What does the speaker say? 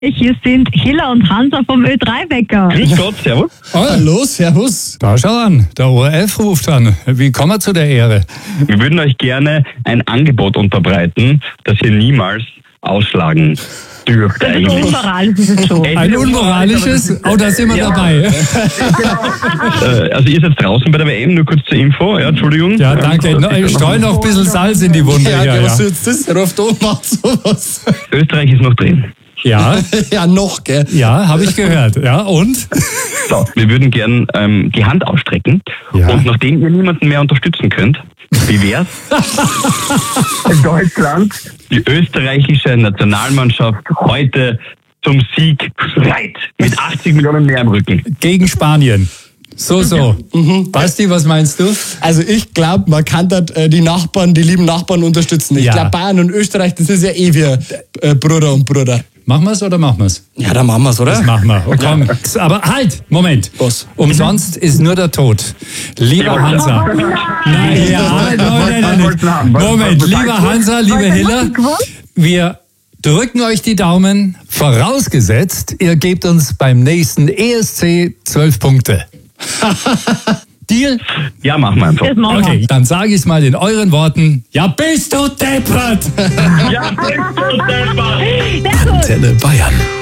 Hier sind Hiller und Hansa vom Ö3-Wecker. Grüß Gott, servus. Hallo, servus. Da schau an, der ORF ruft an. Wie kommen wir zu der Ehre? Wir würden euch gerne ein Angebot unterbreiten, das ihr niemals ausschlagen dürft Das ist eigentlich. unmoralisch, ist es schon. Ein unmoralisches? Oh, da sind wir dabei. Also ihr seid draußen bei der WM, nur kurz zur Info. Ja, Entschuldigung. Ja, danke. Streu noch ein bisschen Salz in die Wunde. Ja, was ist das? Ruft an, macht sowas. Österreich ist noch drin. Ja, Ja, noch, gell? ja, habe ich gehört. Ja, und? So, wir würden gern die Hand ausstrecken. Ja. Und nachdem ihr niemanden mehr unterstützen könnt, wie wär's? In Deutschland die österreichische Nationalmannschaft heute zum Sieg schreit. Mit 80 Millionen mehr im Rücken. Gegen Spanien. So. Basti, was meinst du? Also ich glaube, man kann dort die lieben Nachbarn unterstützen. Ich Ja. glaube, Bayern und Österreich, das ist ja eh wie Bruder und Bruder. Machen wir's oder machen wir's? Ja, dann machen wir's, oder? Das machen wir. Oh, komm. Aber halt, Moment. Was? Umsonst ist nur der Tod. Lieber Hansa. Nein. Moment, lieber Hansa, liebe Hiller, wir drücken euch die Daumen, vorausgesetzt, ihr gebt uns beim nächsten ESC 12 Punkte. Deal? Ja, machen wir einfach. Das machen wir. Okay, dann sage ich es mal in euren Worten. Ja, bist du deppert! Ja, Sehr gut. Antenne Bayern.